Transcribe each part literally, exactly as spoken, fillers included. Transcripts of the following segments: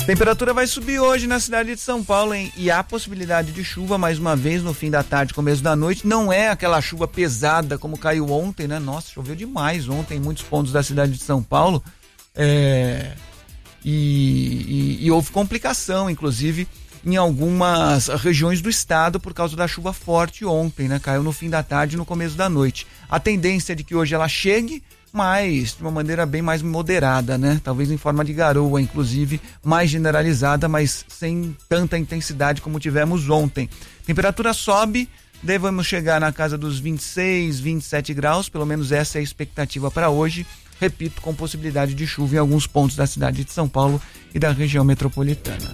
Temperatura vai subir hoje na cidade de São Paulo, hein? E há possibilidade de chuva mais uma vez no fim da tarde, começo da noite. Não é aquela chuva pesada como caiu ontem, né? Nossa, choveu demais ontem em muitos pontos da cidade de São Paulo. É... E, e, e houve complicação, inclusive, em algumas regiões do estado por causa da chuva forte ontem, né? Caiu no fim da tarde e no começo da noite. A tendência é de que hoje ela chegue, mas de uma maneira bem mais moderada, né? Talvez em forma de garoa, inclusive, mais generalizada, mas sem tanta intensidade como tivemos ontem. Temperatura sobe, devemos chegar na casa dos vinte e seis, vinte e sete graus, pelo menos essa é a expectativa para hoje. Repito, com possibilidade de chuva em alguns pontos da cidade de São Paulo e da região metropolitana.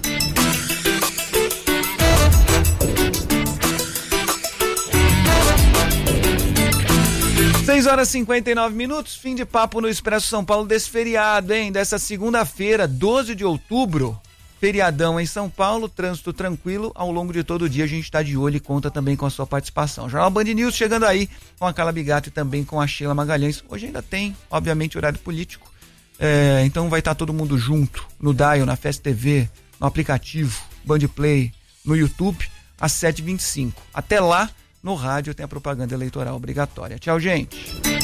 seis horas e cinquenta e nove minutos, fim de papo no Expresso São Paulo desse feriado, hein? Dessa segunda-feira, doze de outubro, feriadão em São Paulo, trânsito tranquilo, ao longo de todo o dia a gente está de olho e conta também com a sua participação. Jornal Band News chegando aí com a Carla Bigato e também com a Sheila Magalhães. Hoje ainda tem, obviamente, horário político, é, então vai estar todo mundo junto no Dial, na Festa T V, no aplicativo, Band Play, no YouTube, às sete e vinte e cinco. Até lá, no rádio tem a propaganda eleitoral obrigatória. Tchau, gente.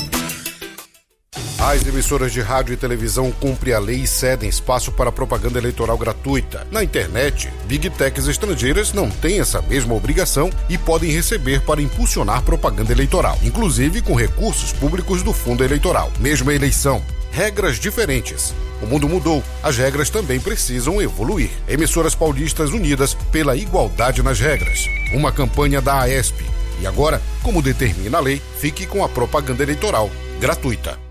As emissoras de rádio e televisão cumprem a lei e cedem espaço para propaganda eleitoral gratuita. Na internet, Big Techs estrangeiras não têm essa mesma obrigação e podem receber para impulsionar propaganda eleitoral, inclusive com recursos públicos do fundo eleitoral. Mesma eleição, regras diferentes. O mundo mudou, as regras também precisam evoluir. Emissoras paulistas unidas pela igualdade nas regras. Uma campanha da AESP. E agora, como determina a lei, fique com a propaganda eleitoral gratuita.